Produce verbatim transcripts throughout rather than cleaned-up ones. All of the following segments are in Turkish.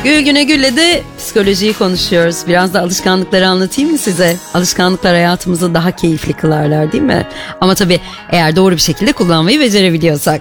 Gül Güne Gül'le de psikolojiyi konuşuyoruz. Biraz da alışkanlıkları anlatayım mı size? Alışkanlıklar hayatımızı daha keyifli kılarlar, değil mi? Ama tabii eğer doğru bir şekilde kullanmayı becerebiliyorsak.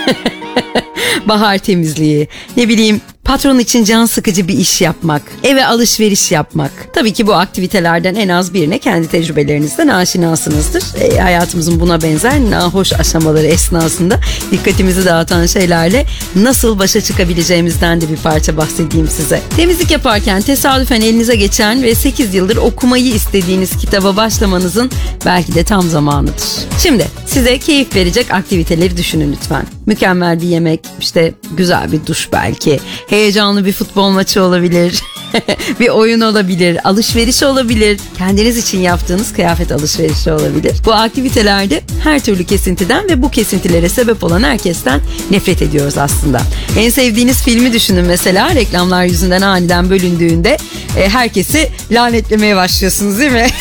Bahar temizliği, ne bileyim patron için can sıkıcı bir iş yapmak, eve alışveriş yapmak. Tabii ki bu aktivitelerden en az birine kendi tecrübelerinizden aşinasınızdır. E, hayatımızın buna benzer nahoş aşamaları esnasında dikkatimizi dağıtan şeylerle nasıl başa çıkabileceğimizden de bir parça bahsedeyim size. Temizlik yaparken tesadüfen elinize geçen ve sekiz yıldır okumayı istediğiniz kitaba başlamanızın belki de tam zamanıdır. Şimdi size keyif verecek aktiviteleri düşünün lütfen. Mükemmel bir yemek, işte güzel bir duş belki, heyecanlı bir futbol maçı olabilir, bir oyun olabilir, alışveriş olabilir, kendiniz için yaptığınız kıyafet alışverişi olabilir. Bu aktivitelerde her türlü kesintiden ve bu kesintilere sebep olan herkesten nefret ediyoruz aslında. En sevdiğiniz filmi düşünün mesela, reklamlar yüzünden aniden bölündüğünde e, herkesi lanetlemeye başlıyorsunuz, değil mi?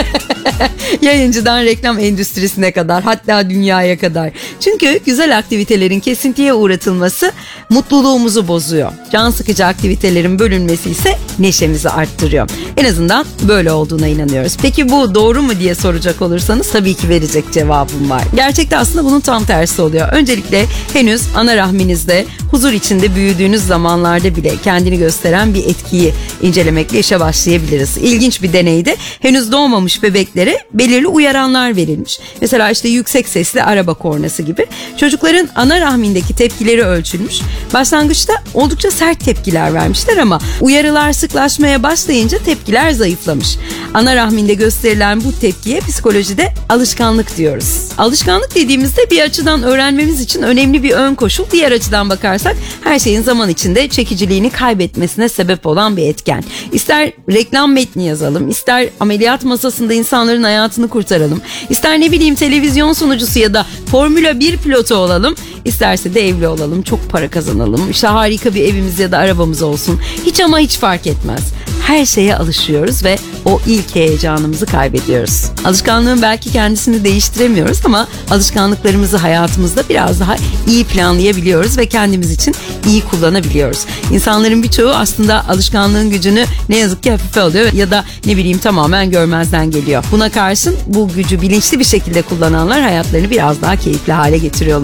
Yayıncıdan reklam endüstrisine kadar, hatta dünyaya kadar. Çünkü güzel aktivitelerin kesintiye uğratılması mutluluğumuzu bozuyor. Can sıkıcı aktivitelerin bölünmesi ise neşemizi arttırıyor. En azından böyle olduğuna inanıyoruz. Peki bu doğru mu diye soracak olursanız tabii ki verecek cevabım var. Gerçekte aslında bunun tam tersi oluyor. Öncelikle henüz ana rahminizde huzur içinde büyüdüğünüz zamanlarda bile kendini gösteren bir etkiyi incelemekle işe başlayabiliriz. İlginç bir deneyde henüz doğmamış bebeklere belirli uyaranlar verilmiş. Mesela işte yüksek sesli araba kornası gibi. Çocukların ana rahmindeki tepkileri ölçülmüş. Başlangıçta oldukça sert tepkiler vermişler ama uyarılar sıklaşmaya başlayınca tepkiler zayıflamış. Ana rahminde gösterilen bu tepkiye psikolojide alışkanlık diyoruz. Alışkanlık dediğimizde bir açıdan öğrenmemiz için önemli bir ön koşul. Diğer açıdan bakarsak her şeyin zaman içinde çekiciliğini kaybetmesine sebep olan bir etken. İster reklam metni yazalım, ister ameliyat masasında insanların hayatını kurtaralım, ister ne bileyim televizyon sunucusu ya da Formula bir pilotu olalım, isterse de evli olalım, çok para kazanalım, işte harika bir evimiz ya da arabamız olsun. Hiç ama hiç fark etmez. Her şeye alışıyoruz ve o ilk heyecanımızı kaybediyoruz. Alışkanlığın belki kendisini değiştiremiyoruz ama alışkanlıklarımızı hayatımızda biraz daha iyi planlayabiliyoruz ve kendimiz için iyi kullanabiliyoruz. İnsanların birçoğu aslında alışkanlığın gücünü ne yazık ki hafife alıyor ya da ne bileyim tamamen görmezden geliyor. Buna karşın bu gücü bilinçli bir şekilde kullananlar hayatlarını biraz daha keyifli hale getiriyorlar.